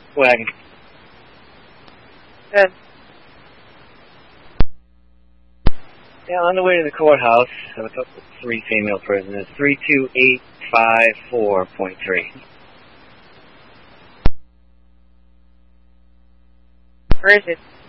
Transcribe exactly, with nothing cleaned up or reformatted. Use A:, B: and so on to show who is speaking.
A: Wagon.
B: Good.
A: Yeah, on the way to the courthouse, I was up with three female prisoners. three two eight five four point three.
B: Where is it?